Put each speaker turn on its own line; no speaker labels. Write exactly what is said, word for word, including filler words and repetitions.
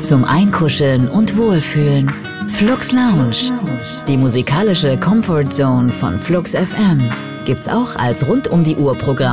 zum Einkuscheln und Wohlfühlen. Flux Lounge, die musikalische Comfort Zone von Flux F M, gibt's auch als rund um die Uhr Programm